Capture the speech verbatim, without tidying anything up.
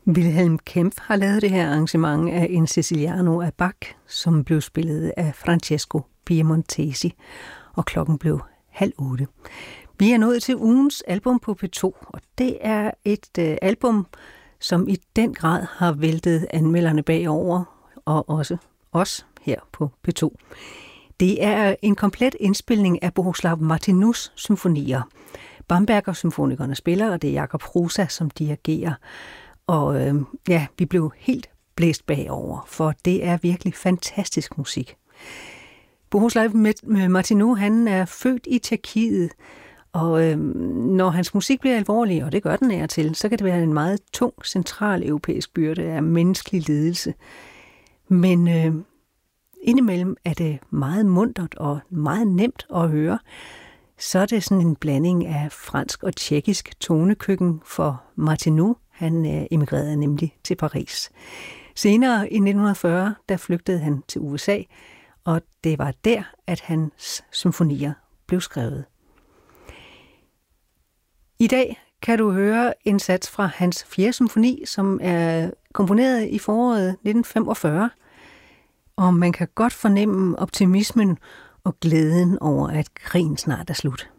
Wilhelm Kempff har lavet det her arrangement af en Siciliano af Bach, som blev spillet af Francesco Piemontesi, og klokken blev halv otte. Vi er nået til ugens album på P to, og det er et øh, album, som i den grad har væltet anmelderne bagover, og også os her på P to. Det er en komplet indspilning af Bohuslav Martinus symfonier. Bamberger Symfonikerne spiller, og det er Jakob Hrusa, som dirigerer. Og øh, ja, vi blev helt blæst bagover, for det er virkelig fantastisk musik. Bohuslav Martinu, han er født i Tjekkiet, og øh, når hans musik bliver alvorlig, og det gør den af og til, så kan det være en meget tung central europæisk byrde af menneskelig lidelse. Men øh, indimellem er det meget muntert og meget nemt at høre. Så er det sådan en blanding af fransk og tjekkisk tonekøkken for Martinu. Han øh, emigrerede nemlig til Paris. Senere i nitten fyrre, der flygtede han til U S A, og det var der, at hans symfonier blev skrevet. I dag kan du høre en sats fra hans fjerde symfoni, som er komponeret i foråret nitten femogfyrre, og man kan godt fornemme optimismen og glæden over, at krigen snart er slut.